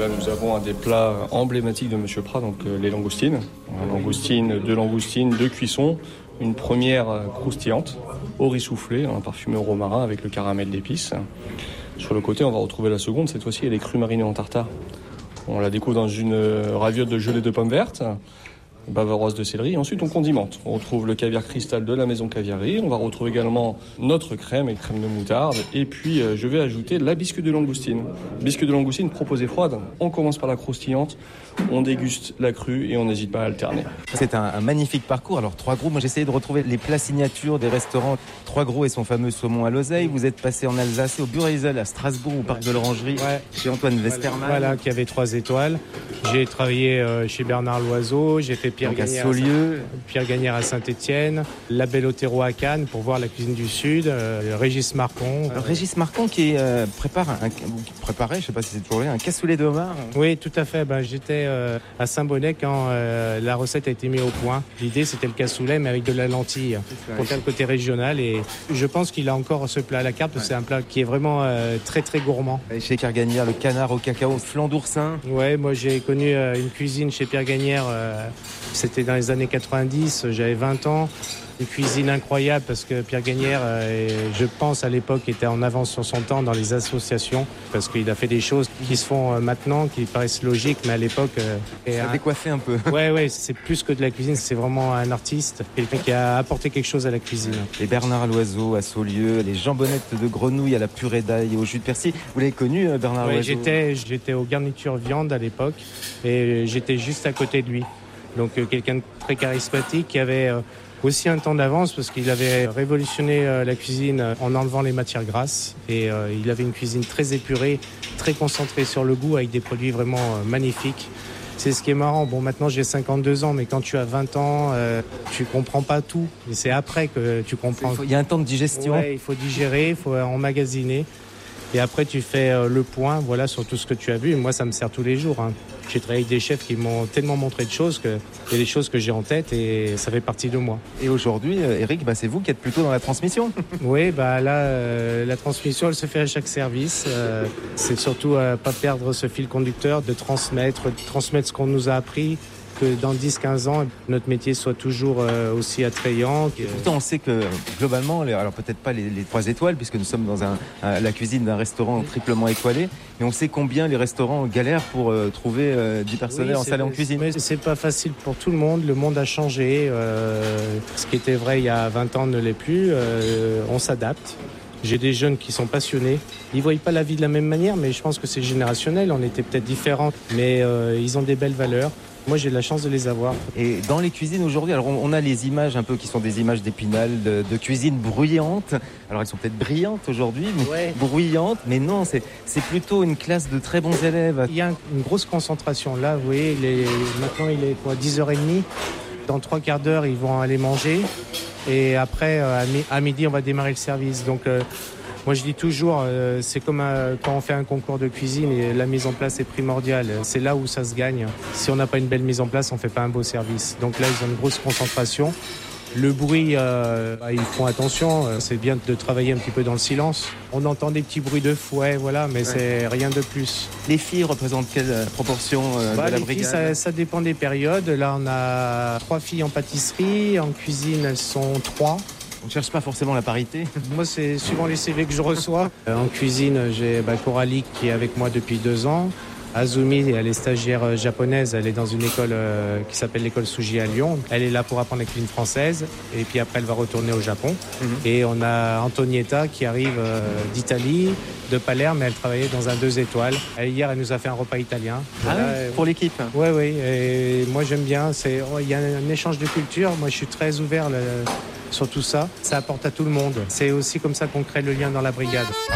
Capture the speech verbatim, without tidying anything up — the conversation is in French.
là, nous avons un des plats emblématiques de Monsieur Prat, donc euh, les langoustines. Langoustines, deux langoustines, deux cuissons. Une première euh, croustillante, au riz soufflé, un parfumé au romarin avec le caramel d'épices. Sur le côté, on va retrouver la seconde. Cette fois-ci, elle est crue marinée en tartare. On la découvre dans une euh, raviote de gelée de pommes vertes, bavaroise de céleri. Et ensuite, on condimente. On retrouve le caviar cristal de la maison Caviarerie. On va retrouver également notre crème et crème de moutarde. Et puis, euh, je vais ajouter la biscuit de langoustine. Biscuit de langoustine proposée froide. On commence par la croustillante, on déguste la crue et on n'hésite pas à alterner. C'est un, un magnifique parcours. Alors, Trois Gros, moi j'ai essayé de retrouver les plats signatures des restaurants. Trois Gros et son fameux saumon à l'oseille. Vous êtes passé en Alsace, au Bureisel, à Strasbourg, au parc de l'Orangerie, ouais. Chez Antoine Westermann. Voilà, qui avait trois étoiles. J'ai travaillé euh, chez Bernard Loiseau, j'ai fait Pierre Gagnère à, Saint- Pierre Gagnère à Saint-Étienne, La Belle Otero à Cannes pour voir la cuisine du Sud, euh, Régis Marcon. Alors, Régis Marcon qui euh, prépare un, qui préparait, je ne sais pas si c'est toujours là, un cassoulet de homard. Oui, tout à fait. Ben, j'étais euh, à Saint-Bonnet quand euh, la recette a été mise au point. L'idée, c'était le cassoulet, mais avec de la lentille, pour faire le côté régional. Et je pense qu'il a encore ce plat à la carte, parce que c'est un plat qui est vraiment euh, très, très gourmand. Et chez Pierre Gagnère, le canard au cacao, flan d'oursin. Ouais, moi j'ai connu euh, une cuisine chez Pierre Gagnère, euh, c'était dans les années quatre-vingt-dix, j'avais vingt ans. Une cuisine incroyable parce que Pierre Gagnère, euh, je pense à l'époque, était en avance sur son temps dans les associations parce qu'il a fait des choses qui se font euh, maintenant, qui paraissent logiques, mais à l'époque... Euh, Ça a décoiffé un peu. Ouais, ouais, c'est plus que de la cuisine, c'est vraiment un artiste, quelqu'un qui a apporté quelque chose à la cuisine. Les Bernard Loiseau à Saulieu, les jambonnettes de grenouille à la purée d'ail et au jus de persil. Vous l'avez connu, Bernard ouais, Loiseau? j'étais, j'étais aux garnitures viande à l'époque et j'étais juste à côté de lui. Donc euh, quelqu'un de très charismatique qui avait... Euh, aussi un temps d'avance parce qu'il avait révolutionné la cuisine en enlevant les matières grasses et euh, il avait une cuisine très épurée, très concentrée sur le goût avec des produits vraiment euh, magnifiques. C'est ce qui est marrant. Bon, maintenant j'ai cinquante-deux ans, mais quand tu as vingt ans, euh, tu comprends pas tout. Et c'est après que tu comprends. Il y a un temps de digestion. Ouais, il faut digérer, il faut emmagasiner. Et après, tu fais euh, le point, voilà, sur tout ce que tu as vu. Et moi, ça me sert tous les jours. Hein. J'ai travaillé avec des chefs qui m'ont tellement montré de choses que il y a des choses que j'ai en tête et ça fait partie de moi. Et aujourd'hui, Eric, bah, c'est vous qui êtes plutôt dans la transmission. Oui, bah là, euh, la transmission, elle se fait à chaque service. Euh, c'est surtout euh, pas perdre ce fil conducteur, de transmettre, de transmettre ce qu'on nous a appris. Que dans dix à quinze ans, notre métier soit toujours euh, aussi attrayant. Que... Pourtant, on sait que globalement, les, alors peut-être pas les, les trois étoiles, puisque nous sommes dans un, un, la cuisine d'un restaurant triplement étoilé, mais on sait combien les restaurants galèrent pour euh, trouver euh, du personnel oui, en salle en cuisine. Mais c'est pas facile pour tout le monde, le monde a changé. Euh, ce qui était vrai il y a vingt ans ne l'est plus, euh, on s'adapte. J'ai des jeunes qui sont passionnés. Ils ne voient pas la vie de la même manière, mais je pense que c'est générationnel. On était peut-être différents, mais euh, ils ont des belles valeurs. Moi, j'ai de la chance de les avoir. Et dans les cuisines aujourd'hui, alors on a les images un peu qui sont des images d'Épinal, de, de cuisine bruyante. Alors elles sont peut-être brillantes aujourd'hui, mais ouais. bruyantes. Mais non, c'est, c'est plutôt une classe de très bons élèves. Il y a une grosse concentration. Là, vous voyez, les, maintenant il est quoi, dix heures trente. Dans trois quarts d'heure, ils vont aller manger. Et après, à midi, on va démarrer le service. Donc, euh, moi, je dis toujours, euh, c'est comme un, quand on fait un concours de cuisine et la mise en place est primordiale. C'est là où ça se gagne. Si on n'a pas une belle mise en place, on ne fait pas un beau service. Donc là, ils ont une grosse concentration. Le bruit, euh, bah, ils font attention. C'est bien de travailler un petit peu dans le silence. On entend des petits bruits de fouet, voilà, mais ouais. c'est rien de plus. Les filles représentent quelle proportion euh, bah, de la les brigade? filles, ça, ça dépend des périodes. Là, on a trois filles en pâtisserie. En cuisine, elles sont trois. On ne cherche pas forcément la parité. Moi, c'est suivant les C V que je reçois. En cuisine, j'ai bah, Coralie qui est avec moi depuis deux ans. Azumi, elle est stagiaire japonaise, elle est dans une école euh, qui s'appelle l'école Suji à Lyon. Elle est là pour apprendre la cuisine française et puis après elle va retourner au Japon. Mm-hmm. Et on a Antonietta qui arrive euh, d'Italie, de Palerme, mais elle travaillait dans un deux étoiles. Elle, hier, elle nous a fait un repas italien. Ah là, oui, euh, pour l'équipe? Oui, oui. Et moi j'aime bien. C'est, oh, y a un échange de culture. Moi je suis très ouvert là, sur tout ça. Ça apporte à tout le monde. C'est aussi comme ça qu'on crée le lien dans la brigade.